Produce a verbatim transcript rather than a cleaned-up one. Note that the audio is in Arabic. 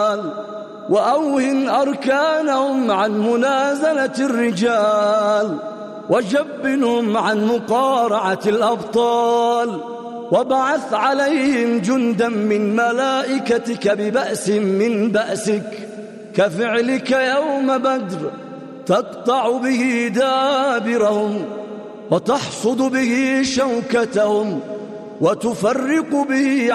وأوهن أركانهم عن منازلة الرجال، وجبنهم عن مقارعة الأبطال، وابعث عليهم جندا من ملائكتك ببأس من بأسك كفعلك يوم بدر، تقطع به دابرهم وتحصد به شوكتهم وتفرق به